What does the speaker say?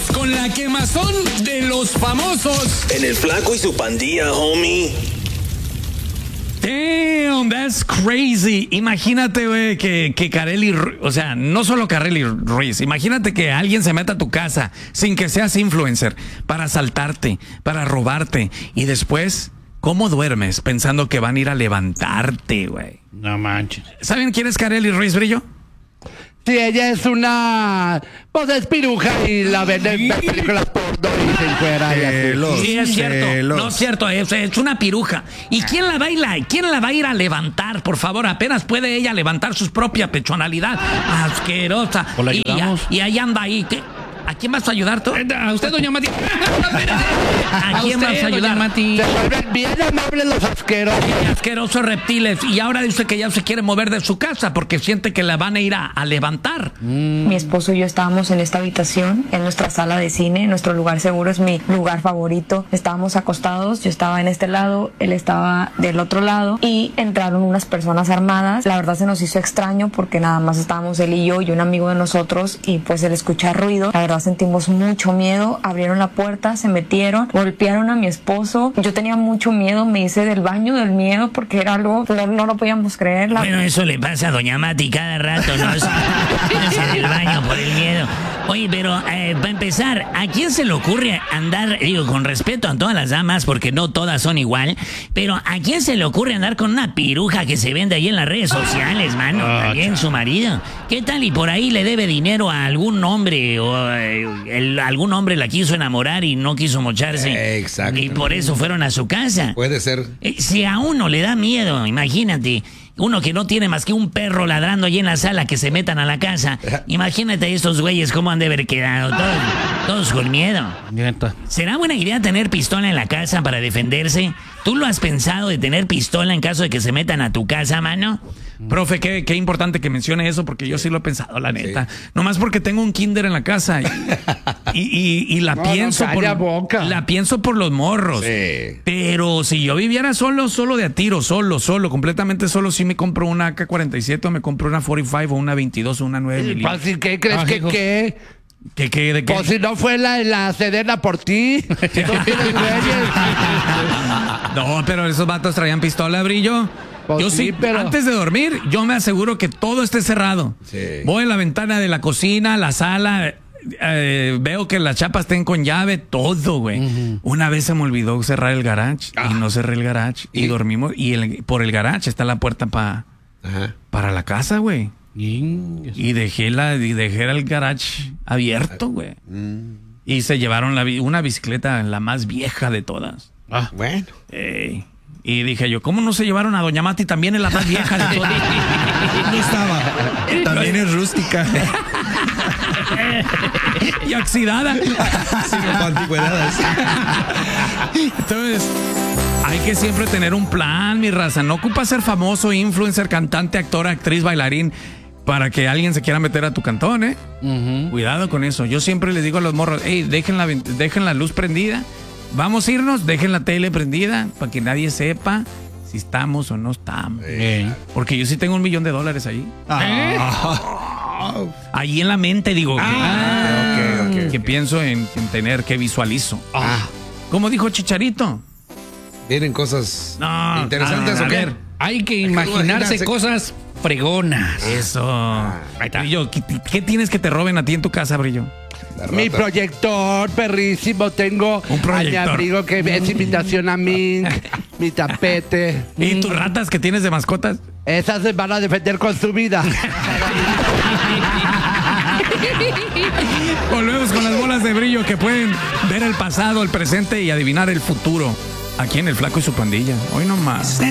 con la quemazón de los famosos. En el Flaco y su Pandilla, homie. Damn, that's crazy. Imagínate, güey, que Karely, o sea, no solo Karely Ruiz, imagínate que alguien se meta a tu casa sin que seas influencer para asaltarte, para robarte y después, ¿cómo duermes pensando que van a ir a levantarte, güey? No manches. ¿Saben quién es Karely Ruiz, Brillo? Sí, ella es una... Pues es piruja y la vende en películas porno y se encuera y así. Sí, es cierto. No es cierto, es una piruja. ¿Y quién la va a ir a levantar? Por favor, apenas puede ella levantar su propia personalidad. Asquerosa. ¿O la ayudamos? Y ahí anda ahí. ¿A quién vas a ayudar tú? A usted, doña Mati. ¿A quién vas a ayudar, Mati? Se vuelven bien amables los asquerosos. Asquerosos reptiles. Y ahora dice que ya se quiere mover de su casa porque siente que la van a ir a levantar. Mi esposo y yo estábamos en esta habitación, en nuestra sala de cine, nuestro lugar seguro, es mi lugar favorito. Estábamos acostados, yo estaba en este lado, él estaba del otro lado y entraron unas personas armadas. La verdad se nos hizo extraño porque nada más estábamos él y yo un amigo de nosotros y pues él escucha ruido. La verdad sentimos mucho miedo, abrieron la puerta, se metieron, golpearon a mi esposo. Yo tenía mucho miedo, me hice del baño del miedo porque era algo, no lo podíamos creer. Bueno, eso le pasa a doña Mati cada rato, ¿no? Se del baño por el miedo. Oye, pero para empezar, ¿a quién se le ocurre andar, digo, con respeto a todas las damas, porque no todas son igual, pero ¿a quién se le ocurre andar con una piruja que se vende ahí en las redes sociales, mano? También su marido. ¿Qué tal? Y por ahí le debe dinero a algún hombre o algún hombre la quiso enamorar y no quiso mocharse. Exacto. Y por eso fueron a su casa. Puede ser. Si a uno le da miedo, imagínate, uno que no tiene más que un perro ladrando allí en la sala que se metan a la casa, imagínate a estos güeyes cómo han de haber quedado, todos con miedo. ¿Será buena idea tener pistola en la casa para defenderse? ¿Tú lo has pensado de tener pistola en caso de que se metan a tu casa, mano? Profe, qué importante que mencione eso porque yo sí lo he pensado, la neta. Sí. Nomás porque tengo un kinder en la casa y la pienso la pienso por los morros. Sí. Pero si yo viviera solo de a tiro, solo, completamente solo, sí me compro una AK-47 o me compro una 45 o una 22 o una 9 milímetros. ¿Qué crees que qué? ¿De qué? Pues si no fue la Sedena por ti. No, pero esos vatos traían pistola, Brillo. Pues yo sí, pero antes de dormir, yo me aseguro que todo esté cerrado. Sí. Voy a la ventana de la cocina, la sala, veo que las chapas estén con llave, todo, güey. Una vez se me olvidó cerrar el garage y no cerré el garage y dormimos. Y por el garage está la puerta para la casa, güey. Y dejé el garage abierto, güey. Y se llevaron una bicicleta, la más vieja de todas. Bueno. Y dije yo, ¿cómo no se llevaron a doña Mati? También es la más vieja de todas. No estaba. También es rústica. Y oxidada. Sí, con antigüedades. Entonces, hay que siempre tener un plan, mi raza. No ocupa ser famoso, influencer, cantante, actor, actriz, bailarín para que alguien se quiera meter a tu cantón, ¿eh? Cuidado con eso. Yo siempre les digo a los morros, hey, dejen la luz prendida. Vamos a irnos, dejen la tele prendida para que nadie sepa si estamos o no estamos. Porque yo sí tengo $1 millón ahí. Ahí en la mente digo que pienso en tener, que visualizo. ¿Cómo dijo Chicharito? ¿Vienen cosas interesantes o qué? Hay que imaginarse cosas fregonas. Eso. Ahí está. Brillo, ¿qué tienes que te roben a ti en tu casa, Brillo? Mi proyector, perrísimo. Tengo un proyector. A mi abrigo que es invitación a mí, mi tapete. ¿Y tus ratas que tienes de mascotas? Esas se van a defender con su vida. Volvemos con las bolas de brillo que pueden ver el pasado, el presente y adivinar el futuro. Aquí en El Flaco y su Pandilla. Hoy nomás.